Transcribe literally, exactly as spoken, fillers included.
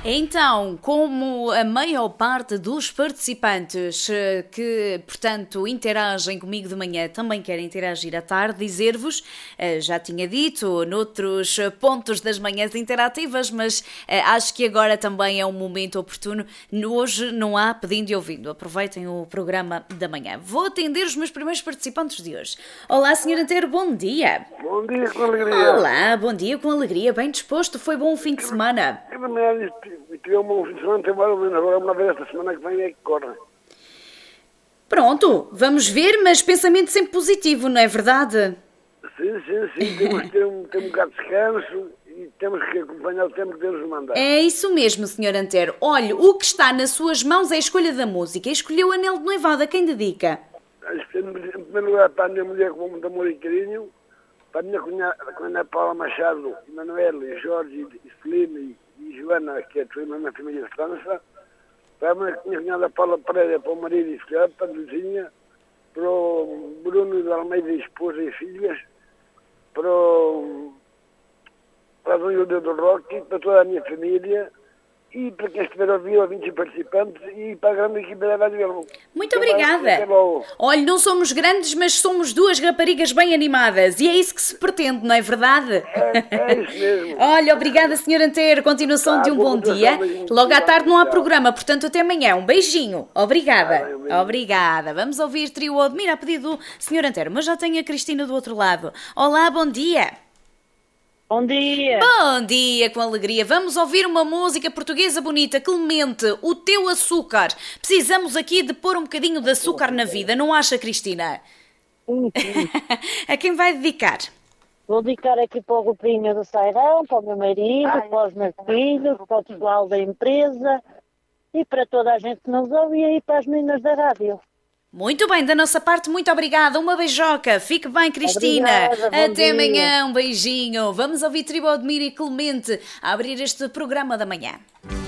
Então, como a maior parte dos participantes que, portanto, interagem comigo de manhã também querem interagir à tarde, dizer-vos, já tinha dito, noutros pontos das manhãs interativas, mas acho que agora também é um momento oportuno. Hoje não há pedindo e ouvindo. Aproveitem o programa da manhã. Vou atender os meus primeiros participantes de hoje. Olá, senhor Antero, bom dia. Bom dia, com alegria. Olá, bom dia, com alegria, bem disposto. Foi bom o fim de semana? Eu também tive um bom fim de semana, tem agora uma vez esta semana que vem é que corre. Pronto, vamos ver, mas pensamento sempre positivo, não é verdade? Sim, sim, sim, temos que ter um, ter um bocado de descanso e temos que acompanhar o tempo que Deus nos mandar. É isso mesmo, senhor Antero. Olha, o que está nas suas mãos é a escolha da música. Escolheu o Anel de Noivado, a quem dedica? Em primeiro lugar, para a minha mulher com muito amor e carinho, para a minha cunhada, a cunhada Paula Machado, Emanuel, Jorge, Celina e Joana, que é a tua irmã na família de França, para a minha cunhada Paula Pereira, para o marido e filha, para a vizinha, para o Bruno de Almeida, esposa e filhas, para o para a Dona Hilda do Roque, para toda a minha família e para quem estiver a ouvir, ouvintes e participantes e para a grande equipe da Rádio Verbo. Muito obrigada. Olha, não somos grandes, mas somos duas raparigas bem animadas e é isso que se pretende, não é verdade? É, é isso mesmo. Olha, obrigada, senhor Antero. Continuação ah, de um bom dia. Logo à tarde não há programa, portanto até amanhã. Um beijinho. Obrigada. Ah, obrigada. Vamos ouvir Trio Odmira a pedido do senhor Antero, mas já tenho a Cristina do outro lado. Olá, bom dia. Bom dia! Bom dia, com alegria. Vamos ouvir uma música portuguesa bonita. Clemente, O Teu Açúcar. Precisamos aqui de pôr um bocadinho de açúcar na vida, não acha, Cristina? Sim, sim. A quem vai dedicar? Vou dedicar aqui para o grupinho do Sairão, para o meu marido, Ai. para os meus filhos, para o pessoal da empresa e para toda a gente que nos ouve e aí para as meninas da rádio. Muito bem, da nossa parte, muito obrigada. Uma beijoca. Fique bem, Cristina. Obrigada, até amanhã. Um beijinho. Vamos ouvir Trio Odmira e Clemente a abrir este programa da manhã.